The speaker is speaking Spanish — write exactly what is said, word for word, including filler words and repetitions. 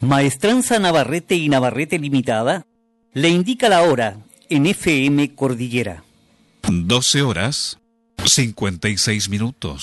Maestranza Navarrete y Navarrete Limitada le indica la hora en F M Cordillera. doce horas, cincuenta y seis minutos.